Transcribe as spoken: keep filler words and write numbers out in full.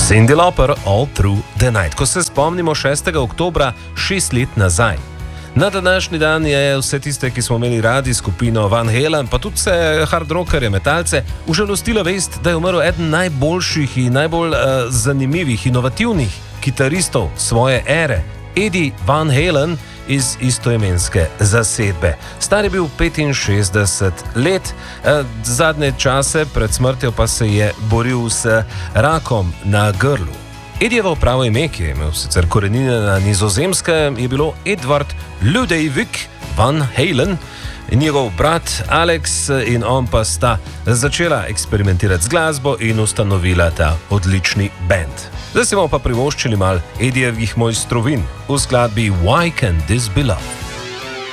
Cyndi Lauper, All Through the Night. Ko se spomnimo šestega oktobra, šest let nazaj. Na današnji dan je vse tiste, ki smo imeli radi skupino Van Halen, pa tudi vse hard rockerje, metalce, užalostila vest, da je umrl eden najboljših in najbolj uh, zanimivih, inovativnih kitaristov svoje ere, Eddie Van Halen iz istoimenske zasedbe. Star je bil petinšestdeset let, zadnje čase pred smrtjo pa se je boril s rakom na grlu. Edievo pravo ime, ki je imel sicer korenine na Nizozemskem, je bilo Edward Ludwig Van Halen, njegov brat Alex in on pa sta začela eksperimentirati z glasbo in ustanovila ta odlični band. Zdaj se bomo pa privoščili malo Edievih mojstrovin v skladbi Why Can't This Be Love?